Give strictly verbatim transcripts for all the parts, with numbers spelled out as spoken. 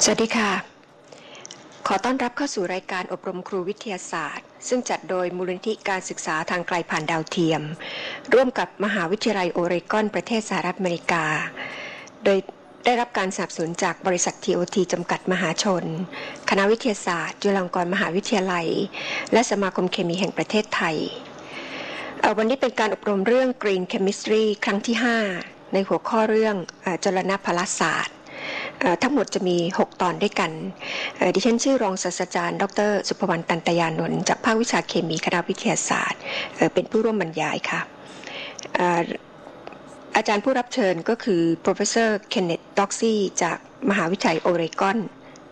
สวัสดีค่ะขอต้อนรับเข้าสู่รายการอบรมครูวิทยาศาสตร์ซึ่งจัดโดยมูลนิธิการศึกษาทางไกลผ่านดาวเทียมร่วมกับมหาวิทยาลัยโอเรกอนประเทศสหรัฐอเมริกาโดยได้รับการสนับสนุนจากบริษัท ที โอ ที จำกัดมหาชนคณะวิทยาศาสตร์จุฬาลงกรณ์มหาวิทยาลัยและสมาคมเคมีแห่งประเทศไทยวันนี้เป็นการอบรมเรื่อง Green Chemistry ครั้งที่ห้าในหัวข้อเรื่องจลนพลศาสตร์ทั้งหมดจะมีหกตอนด้วยกันดิฉันชื่อรองศาสตราจารย์ดรสุภวรรณ ตันตยานนท์จากภาควิชาเคมีคณะวิทยาศาสตร์เป็นผู้ร่วมบรรยายค่ะอาจารย์ผู้รับเชิญก็คือ Professor Kenneth Doxey จากมหาวิทยาลัยโอเรกอน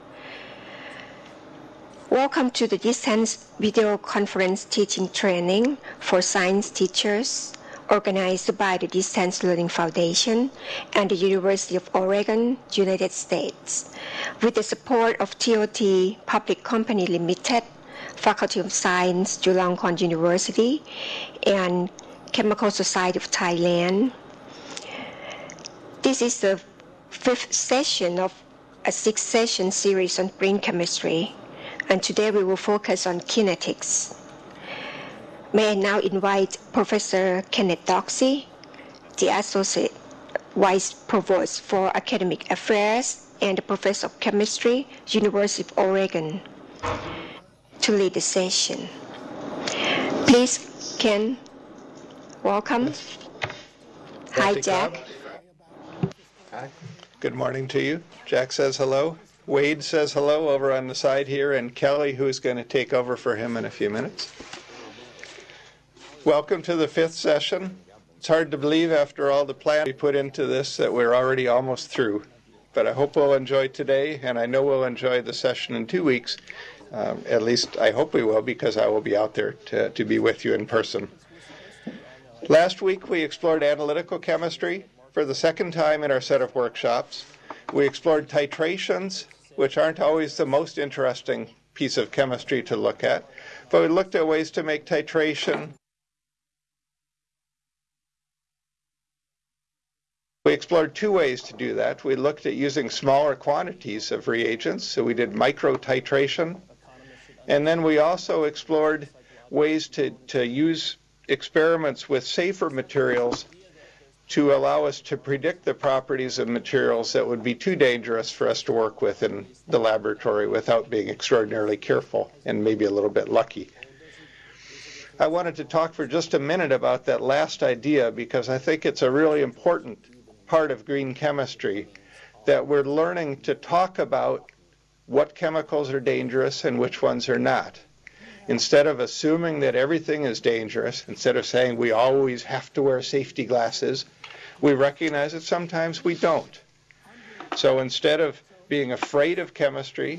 Welcome to the Distance Video Conference Teaching Training for Science Teachers organized by the Distance Learning Foundation and the University of Oregon, United States, with the support of T O T Public Company Limited, Faculty of Science, Chulalongkorn University, and Chemical Society of Thailand. This is the fifth session of a six-session series on green chemistry, and today we will focus on kinetics. May I now invite Professor Kenneth Doxey, the Associate Vice Provost for Academic Affairs and the Professor of Chemistry, University of Oregon, to lead the session. Please, Ken, welcome. Hi, Jack. Hi. Good morning to you. Jack says hello. Wade says hello over on the side here, and Kelly, who is going to take over for him in a few minutes. Welcome to the fifth session. It's hard to believe after all the planning we put into this that we're already almost through. But I hope we'll enjoy today, and I know we'll enjoy the session in two weeks. Um, at least I hope we will, because I will be out there to, to be with you in person. Last week we explored analytical chemistry for the second time in our set of workshops. We explored titrations, which aren't always the most interesting piece of chemistry to look at, but we looked at ways to make titration. We explored two ways to do that. We looked at using smaller quantities of reagents, so we did micro-titration. And then we also explored ways to, to use experiments with safer materials to allow us to predict the properties of materials that would be too dangerous for us to work with in the laboratory without being extraordinarily careful and maybe a little bit lucky. I wanted to talk for just a minute about that last idea because I think it's a really important part of green chemistry, that we're learning to talk about what chemicals are dangerous and which ones are not. Instead of assuming that everything is dangerous, instead of saying we always have to wear safety glasses, we recognize that sometimes we don't. So instead of being afraid of chemistry,